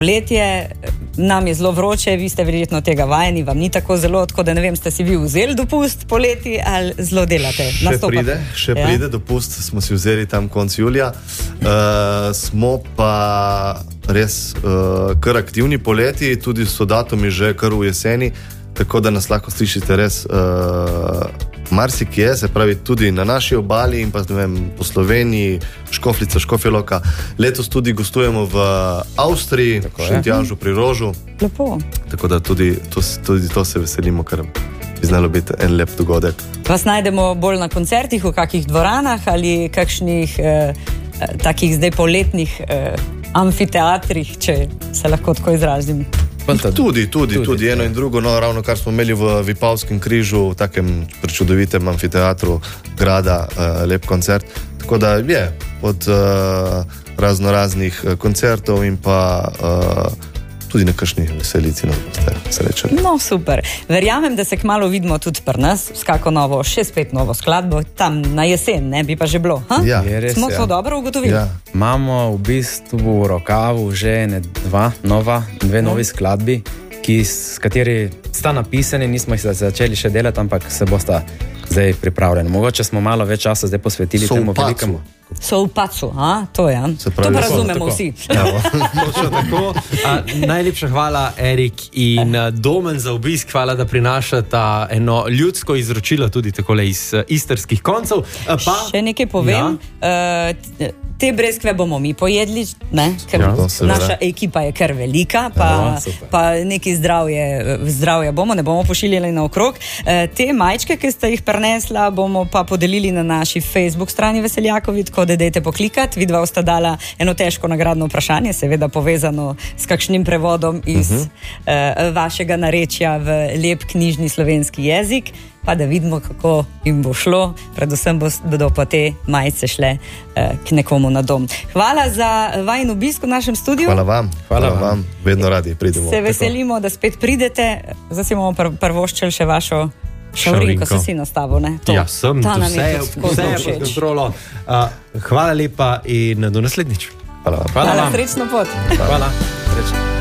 Poletje nam je zelo vroče, vi ste verjetno tega vajeni, vam ni tako zelo, tako da ne vem, ste si vi vzeli dopust poleti ali zelo delate? Še pride dopust, smo si vzeli tam konc julija. Smo pa res kar aktivni poleti, tudi so datumi že kar v jeseni, tako da nas lahko slišite res marsikje, se pravi tudi na naši obali in pa ne vem, po Sloveniji, Škofljica, Škofja Loka. Letos tudi gostujemo v Avstriji, v Šentjanžu pri Rožu. Lepo. Tako da tudi to se veselimo, ker bi znalo biti en lep dogodek. Vas najdemo bolj na koncertih, v kakih dvoranah ali kakšnih takih zdaj poletnih amfiteatrih, če se lahko tako izrazim? Tudi eno in drugo, no, ravno kar smo imeli v Vipavskem križu, v takem prečudovitem amfiteatru grada, lep koncert. Tako da je od raznoraznih koncertov in pa tudi nekakšnih veselici, no, ste srečali. No, super. Verjamem, da se kmalu vidimo tudi pri nas, s kako novo, še spet novo skladbo, tam na jesen, ne, bi pa že bilo. Ja. Smo to dobro ugotovili? Ja. Imamo v bistvu v rokavu že dve novi skladbi, s kateri sta napisani, nismo jih začeli še delati, ampak se bosta zdaj pripravljeni. Mogoče smo malo več časa zdaj posvetili temu velikemu. So v pacu, to je. To pa razumemo vsi. Tako. Najlepša hvala, Erik in Domen, za obisk. Hvala, da prinašata eno ljudsko izročilo tudi takole iz istrskih koncev. Še nekaj povem. Ja. Te breskve bomo mi pojedli, ne? Ker naša ekipa je kar velika, pa neki zdravje bomo, ne bomo pošiljali naokrog. Te majčke, ki ste jih prinesla, bomo pa podelili na naši Facebook strani Veseljakovi, tako da dajte poklikati. Vidva sta dala eno težko nagradno vprašanje, seveda povezano s kakšnim prevodom iz vašega narečja v lep knjižni slovenski jezik, pa da vidimo, kako jim bo šlo. Predvsem bodo pa te majice šle k nekomu na dom. Hvala za vajin obisk v našem studiu. Hvala vam. Vedno radi pridemo. Se veselimo, da spet pridete. Zdaj si bomo prvoščili še vašo šaurinko, se si nastavil, ne? Ja, sem. Vse je pod kontrolo. Hvala lepa in do naslednjič. Hvala. Hvala, srečno pot. Hvala. Srečno.